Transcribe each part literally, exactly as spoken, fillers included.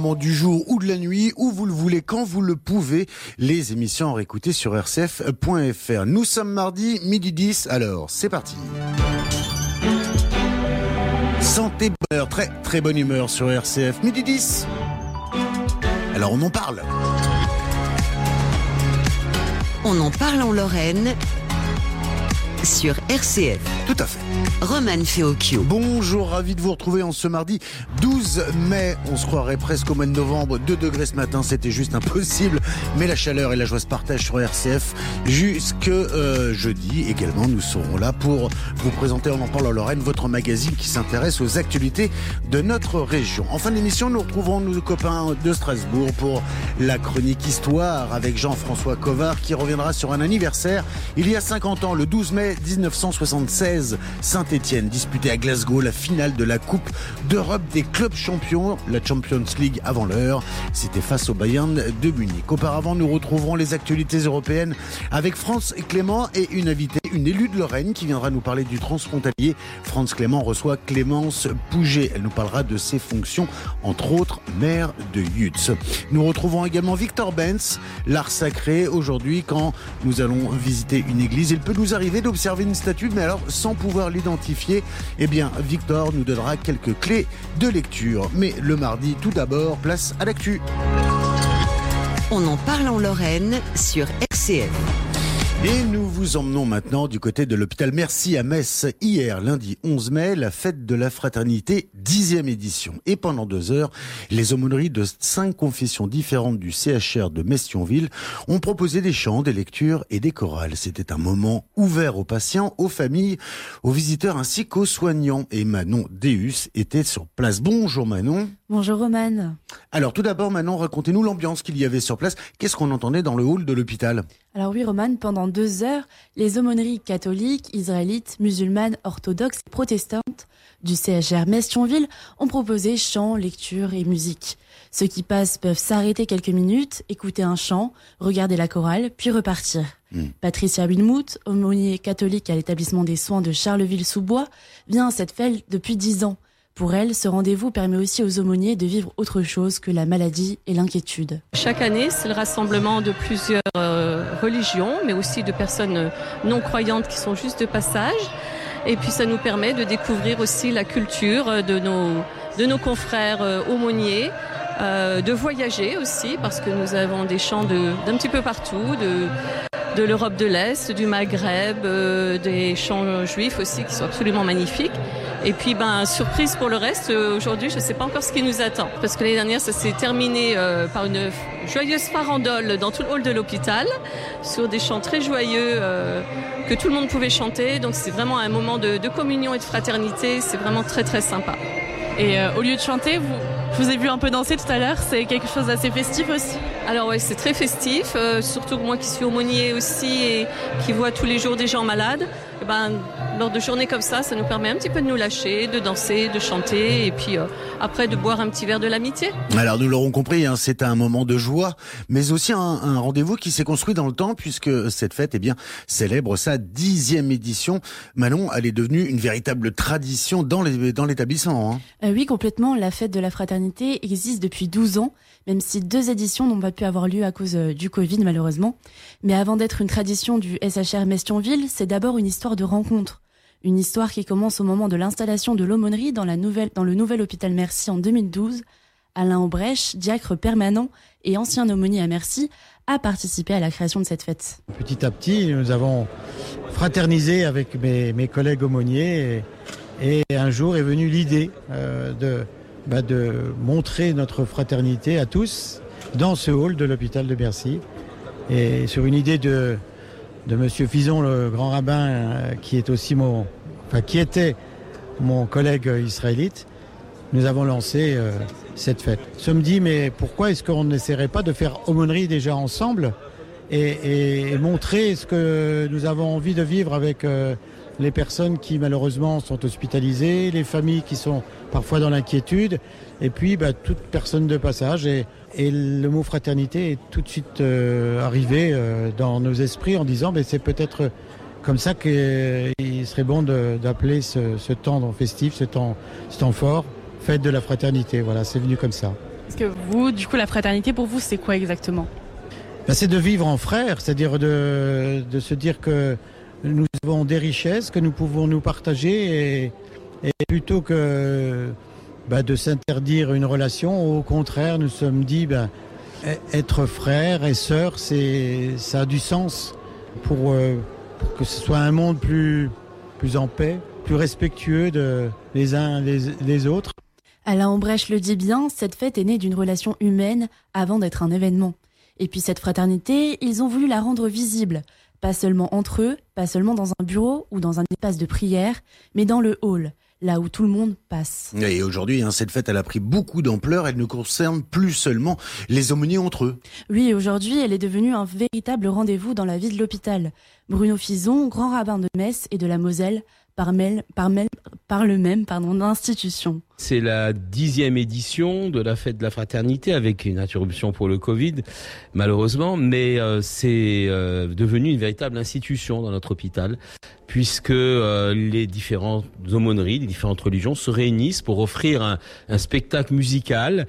Du jour ou de la nuit, où vous le voulez, quand vous le pouvez, les émissions à réécouter sur r c f point f r. Nous sommes mardi, midi dix, alors c'est parti. Santé, bonheur, très très bonne humeur sur R C F, midi dix. Alors on en parle. On en parle en Lorraine sur R C F. Tout à fait. Roman Feocchio. Bonjour, ravi de vous retrouver en ce mardi douze mai. On se croirait presque au mois de novembre. deux degrés ce matin, c'était juste impossible. Mais la chaleur et la joie se partagent sur R C F jusque euh, jeudi. Également, nous serons là pour vous présenter On en parle en Lorraine, votre magazine qui s'intéresse aux actualités de notre région. En fin d'émission, nous retrouverons nos copains de Strasbourg pour la chronique Histoire avec Jean-François Covard qui reviendra sur un anniversaire. Il y a cinquante ans, le douze mai dix-neuf cent soixante-seize, Saint-Étienne disputait à Glasgow la finale de la Coupe d'Europe des clubs champions, la Champions League avant l'heure. C'était face au Bayern de Munich. Auparavant, nous retrouverons les actualités européennes avec France Clément et une invitée, une élue de Lorraine qui viendra nous parler du transfrontalier. France Clément reçoit Clémence Pouget. Elle nous parlera de ses fonctions, entre autres maire de Yutz. Nous retrouvons également Victor Benz, l'art sacré. Aujourd'hui, quand nous allons visiter une église, il peut nous arriver d'observer une statue, mais alors sans pouvoir l'identifier, eh bien Victor nous donnera quelques clés de lecture. Mais le mardi, tout d'abord, place à l'actu. On en parle en Lorraine sur R C F. Et nous vous emmenons maintenant du côté de l'hôpital Mercy à Metz. Hier, lundi onze mai, la fête de la fraternité, dixième édition. Et pendant deux heures, les aumôneries de cinq confessions différentes du C H R de Metz-Thionville ont proposé des chants, des lectures et des chorales. C'était un moment ouvert aux patients, aux familles, aux visiteurs ainsi qu'aux soignants. Et Manon Deus était sur place. Bonjour Manon. Bonjour Roman. Alors tout d'abord Manon, racontez-nous l'ambiance qu'il y avait sur place. Qu'est-ce qu'on entendait dans le hall de l'hôpital ? Alors oui Roman, pendant deux heures, les aumôneries catholiques, israélites, musulmanes, orthodoxes et protestantes du C H R Metz-Thionville ont proposé chants, lectures et musique. Ceux qui passent peuvent s'arrêter quelques minutes, écouter un chant, regarder la chorale, puis repartir. Mmh. Patricia Wilmouth, aumônier catholique à l'établissement des soins de Charleville-sous-Bois, vient à cette fête depuis dix ans. Pour elle, ce rendez-vous permet aussi aux aumôniers de vivre autre chose que la maladie et l'inquiétude. Chaque année, c'est le rassemblement de plusieurs euh, religions, mais aussi de personnes non croyantes qui sont juste de passage. Et puis ça nous permet de découvrir aussi la culture de nos, de nos confrères euh, aumôniers, euh, de voyager aussi, parce que nous avons des chants de, d'un petit peu partout, de... de l'Europe de l'Est, du Maghreb, euh, des chants juifs aussi qui sont absolument magnifiques. Et puis, ben, surprise pour le reste, euh, aujourd'hui, je ne sais pas encore ce qui nous attend. Parce que l'année dernière, ça s'est terminé euh, par une joyeuse farandole dans tout le hall de l'hôpital, sur des chants très joyeux euh, que tout le monde pouvait chanter. Donc, c'est vraiment un moment de, de communion et de fraternité. C'est vraiment très, très sympa. Et euh, au lieu de chanter, vous, je vous ai vu un peu danser tout à l'heure, c'est quelque chose d'assez festif aussi. Alors oui, c'est très festif, euh, surtout moi qui suis aumônier aussi et qui vois tous les jours des gens malades. Et ben, lors de journées comme ça, ça nous permet un petit peu de nous lâcher, de danser, de chanter et puis euh, après de boire un petit verre de l'amitié. Alors nous l'aurons compris, hein, c'est un moment de joie, mais aussi un, un rendez-vous qui s'est construit dans le temps puisque cette fête eh bien, célèbre sa dixième édition. Manon, elle est devenue une véritable tradition dans, les, dans l'établissement. Hein. Euh, oui, complètement. La fête de la fraternité existe depuis douze ans, même si deux éditions n'ont pas pu avoir lieu à cause du Covid malheureusement. Mais avant d'être une tradition du S H R Metz-Thionville, c'est d'abord une histoire de rencontre. Une histoire qui commence au moment de l'installation de l'aumônerie dans, la nouvelle, dans le nouvel hôpital Mercy en deux mille douze. Alain Aubrèche, diacre permanent et ancien aumônier à Mercy, a participé à la création de cette fête. Petit à petit, nous avons fraternisé avec mes, mes collègues aumôniers et, et un jour est venue l'idée euh, de, bah, de montrer notre fraternité à tous dans ce hall de l'hôpital de Mercy. Et sur une idée de, de monsieur Fison, le grand rabbin, euh, qui est aussi mon, enfin, qui était mon collègue israélite, nous avons lancé euh, cette fête. Je me dis, mais pourquoi est-ce qu'on n'essaierait pas de faire aumônerie déjà ensemble et, et, et montrer ce que nous avons envie de vivre avec euh, les personnes qui malheureusement sont hospitalisées, les familles qui sont parfois dans l'inquiétude, et puis bah, toute personne de passage. Et, et le mot fraternité est tout de suite euh, arrivé euh, dans nos esprits en disant, mais c'est peut-être comme ça qu'il serait bon de, d'appeler ce, ce temps festif, ce temps, ce temps fort, fête de la fraternité. Voilà, c'est venu comme ça. Parce que vous, du coup, la fraternité, pour vous, c'est quoi exactement ? Ben, c'est de vivre en frères, c'est-à-dire de, de se dire que nous avons des richesses que nous pouvons nous partager et, et plutôt que ben, de s'interdire une relation, au contraire, nous sommes dit ben, être frères et sœurs, c'est, ça a du sens pour, euh, pour que ce soit un monde plus, plus en paix, plus respectueux de les uns les, les autres. Alain Ambrèche le dit bien, cette fête est née d'une relation humaine avant d'être un événement. Et puis cette fraternité, ils ont voulu la rendre visible, pas seulement entre eux, pas seulement dans un bureau ou dans un espace de prière, mais dans le hall, là où tout le monde passe. Et aujourd'hui, hein, cette fête, elle a pris beaucoup d'ampleur, elle ne concerne plus seulement les aumôniers entre eux. Oui, aujourd'hui, elle est devenue un véritable rendez-vous dans la vie de l'hôpital. Bruno Fison, grand rabbin de Metz et de la Moselle, parle par même pardon, d'institution. C'est la dixième édition de la fête de la fraternité avec une interruption pour le Covid, malheureusement, mais euh, c'est euh, devenu une véritable institution dans notre hôpital puisque euh, les différentes aumôneries, les différentes religions se réunissent pour offrir un, un spectacle musical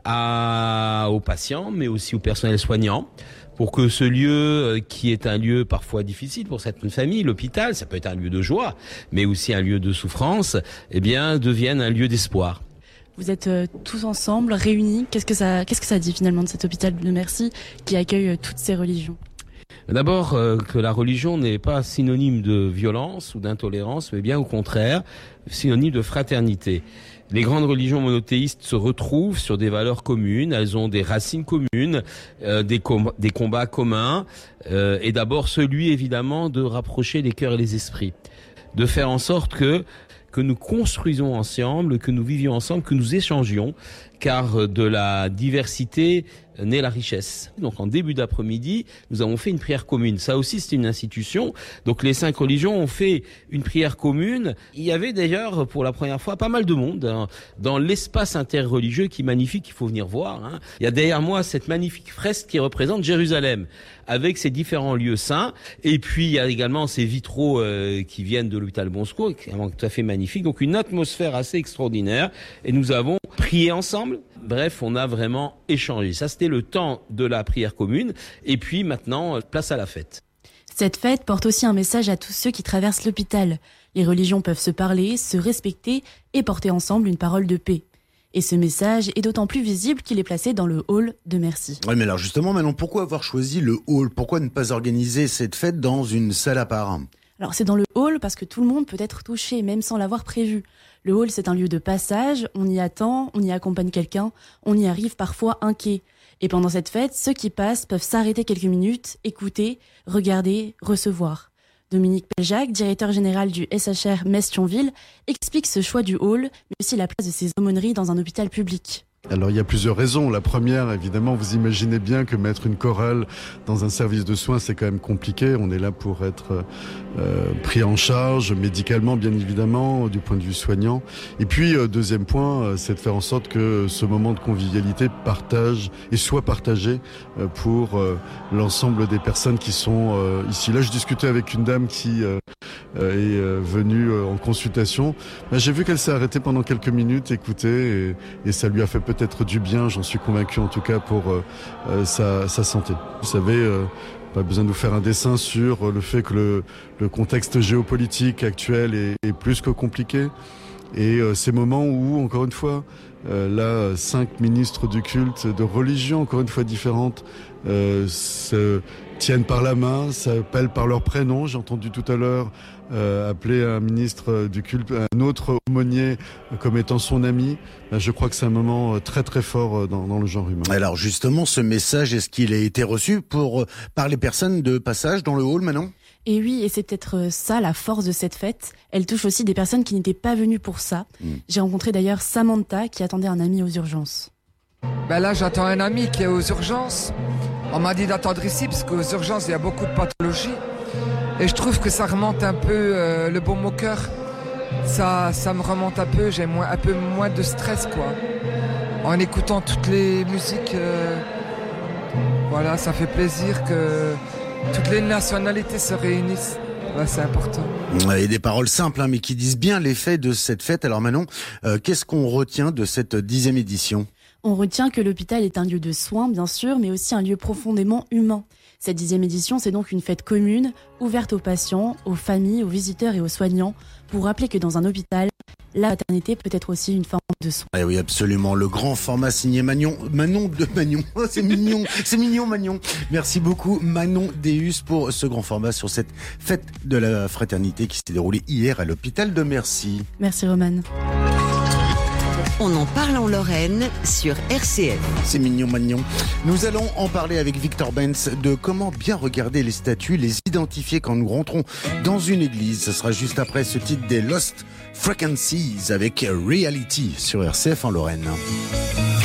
à, aux patients, mais aussi au personnel soignant, pour que ce lieu, qui est un lieu parfois difficile pour certaines familles, l'hôpital, ça peut être un lieu de joie, mais aussi un lieu de souffrance, eh bien, devienne un lieu d'espoir. Vous êtes euh, tous ensemble, réunis. Qu'est-ce que ça, qu'est-ce que ça dit finalement de cet hôpital de Mercy qui accueille euh, toutes ces religions ? D'abord, euh, que la religion n'est pas synonyme de violence ou d'intolérance, mais bien au contraire, synonyme de fraternité. Les grandes religions monothéistes se retrouvent sur des valeurs communes, elles ont des racines communes, euh, des, com- des combats communs, euh, et d'abord celui évidemment de rapprocher les cœurs et les esprits, de faire en sorte que que nous construisons ensemble, que nous vivions ensemble, que nous échangions, car de la diversité naît la richesse. Donc en début d'après-midi, nous avons fait une prière commune. Ça aussi, c'est une institution. Donc les cinq religions ont fait une prière commune. Il y avait d'ailleurs, pour la première fois, pas mal de monde hein, dans l'espace interreligieux qui est magnifique, il faut venir voir. Hein. Il y a derrière moi cette magnifique fresque qui représente Jérusalem, avec ses différents lieux saints. Et puis, il y a également ces vitraux euh, qui viennent de l'hôpital Bon Secours, qui sont tout à fait magnifiques. Donc une atmosphère assez extraordinaire. Et nous avons prié ensemble. Bref, on a vraiment échangé. Ça, c'était le temps de la prière commune. Et puis maintenant, place à la fête. Cette fête porte aussi un message à tous ceux qui traversent l'hôpital. Les religions peuvent se parler, se respecter et porter ensemble une parole de paix. Et ce message est d'autant plus visible qu'il est placé dans le hall de Mercy. Oui, mais alors justement, Manon, pourquoi avoir choisi le hall ? Pourquoi ne pas organiser cette fête dans une salle à part ? Alors c'est dans le hall parce que tout le monde peut être touché, même sans l'avoir prévu. Le hall, c'est un lieu de passage, on y attend, on y accompagne quelqu'un, on y arrive parfois inquiet. Et pendant cette fête, ceux qui passent peuvent s'arrêter quelques minutes, écouter, regarder, recevoir. Dominique Peljac, directeur général du S H R Metz-Thionville, explique ce choix du hall, mais aussi la place de ces aumôneries dans un hôpital public. Alors il y a plusieurs raisons. La première, évidemment, vous imaginez bien que mettre une chorale dans un service de soins, c'est quand même compliqué. On est là pour être euh, pris en charge médicalement, bien évidemment, du point de vue soignant. Et puis, euh, deuxième point, euh, c'est de faire en sorte que ce moment de convivialité partage et soit partagé euh, pour euh, l'ensemble des personnes qui sont euh, ici. Là, je discutais avec une dame qui euh, est euh, venue euh, en consultation. Ben, j'ai vu qu'elle s'est arrêtée pendant quelques minutes, écouter, et, et ça lui a fait peut-être peut-être du bien, j'en suis convaincu en tout cas pour euh, euh, sa, sa santé. Vous savez, euh, pas besoin de vous faire un dessin sur le fait que le, le contexte géopolitique actuel est, est plus que compliqué. Et euh, ces moments où, encore une fois, euh, là, cinq ministres du culte de religions, encore une fois différentes, euh, se tiennent par la main, s'appellent par leur prénom. J'ai entendu tout à l'heure euh, appeler un ministre du culte, un autre aumônier comme étant son ami. Je crois que c'est un moment très très fort dans, dans le genre humain. Alors justement, ce message, est-ce qu'il a été reçu pour, par les personnes de passage dans le hall, Manon ? Et oui, et c'est peut-être ça la force de cette fête. Elle touche aussi des personnes qui n'étaient pas venues pour ça. Mmh. J'ai rencontré d'ailleurs Samantha qui attendait un ami aux urgences. Ben là, j'attends un ami qui est aux urgences. On m'a dit d'attendre ici parce qu'aux urgences, il y a beaucoup de pathologies. Et je trouve que ça remonte un peu euh, le baume au cœur. Ça, ça me remonte un peu, j'ai moins, un peu moins de stress, quoi. En écoutant toutes les musiques, euh, voilà, ça fait plaisir que toutes les nationalités se réunissent. Ouais, c'est important. Et des paroles simples, hein, mais qui disent bien l'effet de cette fête. Alors Manon, euh, qu'est-ce qu'on retient de cette dixième édition ? On retient que l'hôpital est un lieu de soins, bien sûr, mais aussi un lieu profondément humain. Cette dixième édition, c'est donc une fête commune, ouverte aux patients, aux familles, aux visiteurs et aux soignants, pour rappeler que dans un hôpital, la maternité peut être aussi une forme de soin. Eh oui, absolument. Le grand format signé Manon, Manon de Magnon. C'est mignon, c'est mignon Magnon. Merci beaucoup Manon Deus pour ce grand format sur cette fête de la fraternité qui s'est déroulée hier à l'hôpital de Mercy. Merci Romane. On en parle en Lorraine sur R C F. C'est mignon Magnon. Nous allons en parler avec Victor Benz de comment bien regarder les statues, les identifier quand nous rentrons dans une église. Ce sera juste après ce titre des Lost Frequencies avec Reality sur R C F en Lorraine.